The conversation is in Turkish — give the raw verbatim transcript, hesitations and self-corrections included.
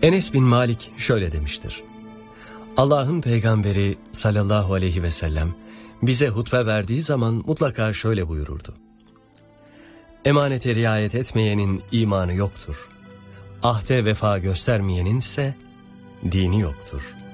Enes bin Malik şöyle demiştir: Allah'ın peygamberi sallallahu aleyhi ve sellem bize hutbe verdiği zaman mutlaka şöyle buyururdu: Emanete riayet etmeyenin imanı yoktur. Ahde vefa göstermeyenin ise dini yoktur.